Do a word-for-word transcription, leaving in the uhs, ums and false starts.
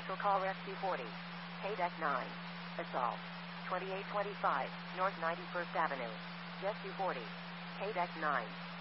Special call Rescue forty. K D E C nine. Assault. twenty-eight twenty-five, North ninety-first Avenue. Rescue forty. K D E C nine.